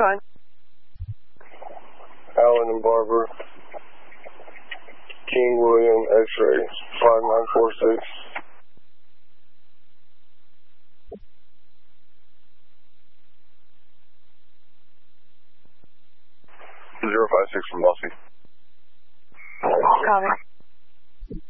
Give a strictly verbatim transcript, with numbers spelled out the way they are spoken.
fine. Allen and Barber. King William, X-ray, five nine four six. zero five six from Bossy. Copy.